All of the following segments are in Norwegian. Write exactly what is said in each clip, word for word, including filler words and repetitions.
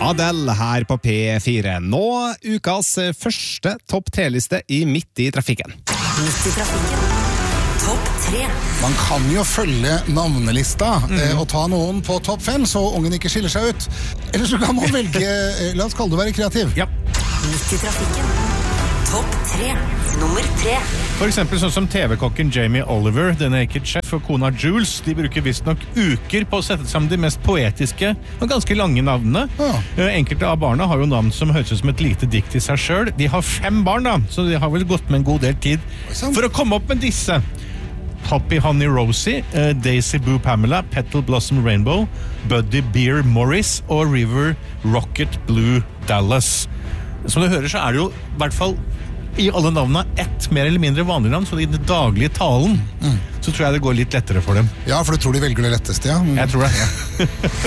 Adele her på P fire. Nå ukas første topp tre-liste i Midt i trafikken. Midt i trafikken. Topp tre. Man kan jo følge navnelista mm. eh, og ta noen på topp fem, så ungen ikke skiller seg ut. Eller så kan man velge, eh, la oss kalle det være kreativ. Ja. Midt i trafikken. Topp tre. Nummer tre. For eksempel sånn som T V-kokken Jamie Oliver, The Naked Chef og kona Jules, de bruker visst nok uker på å sette sammen de mest poetiske og ganske lange navnene. Ja. Enkelte av barna har jo navn som høres ut som et lite dikt i seg selv. De har fem barn da, så de har vel gått med en god del tid for å komme opp med disse. Poppy Honey Rosie, uh, Daisy Boo Pamela, Petal Blossom Rainbow, Buddy Beer Morris og River Rocket Blue Dallas. Som du hører så er det jo i hvert fall i alle navnene ett mer eller mindre vanlig navn, så i den daglige talen mm. så tror jeg det går litt lettere for dem. Ja, for du tror de velger det letteste, ja? Mm. Jeg tror det.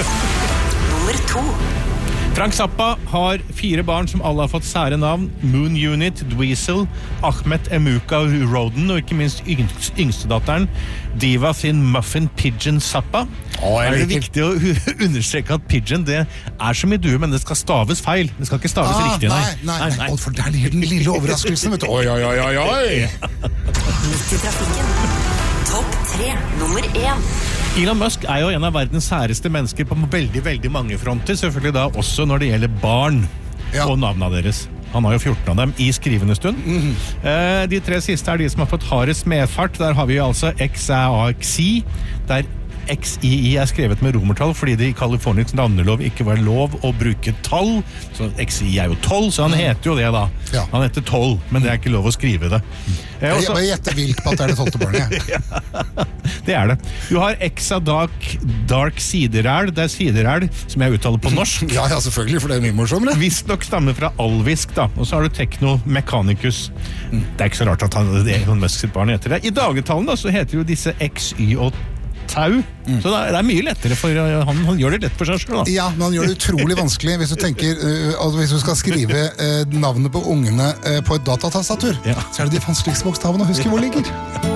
Nummer to. Frank Zappa har fire barn som alle har fått sære navn. Moon Unit, Dweezil, Ahmet Emuka Roden, og ikke minst yngst, yngste datteren, Diva Thin Muffin Pigeon Zappa. Åh, er det liker... viktig å understreke at pigeon, det er som i due, men det skal staves feil. Det skal ikke staves ah, riktig, nei. Nei, nei, nei. nei. For der ligger den lille overraskelsen, vet du. Oi, oi, oi, oi, oi. Midt i trafikken. Topp tre. Nummer én. Elon Musk er jo en av verdens særeste mennesker på veldig, veldig mange fronter, selvfølgelig da også når det gjelder barn ja. Og navnene deres. Han har jo fjorten av dem i skrivende stund. Mm-hmm. eh, de tre siste er de som har fått hardest medfart. Der har vi altså X A X I, der X I I er skrevet med romertall fordi det i Californiens navnelov ikke var lov å bruke tall. Så X I I er jo tolv, så han heter jo det da. Ja. Han heter tolv, men det er ikke lov å skrive det. Jeg også... bare gjetter vilt på at det er det tolvte barnet. Ja, det er det. Du har Exa Dark, Dark Sideræl, det er sideræl, som jeg uttaler på norsk. Ja, ja, selvfølgelig, for det er mye morsommere. Visst nok stammer fra alvisk, da. Og så har du Techno Mechanicus. Mm. Det er ikke så rart at han, Elon Musk sitt barn heter det. I dagetalen da, så heter jo disse X Y og Tau. Mm. Så det er mye lettere for han, han gjør det lett for seg selv da. Ja, men han gjør det utrolig vanskelig hvis du tenker uh, altså hvis du skal skrive uh, navnet på ungene uh, på et datatastatur, ja. Så er det de vanskeligste bokstavene å huske hvor ligger.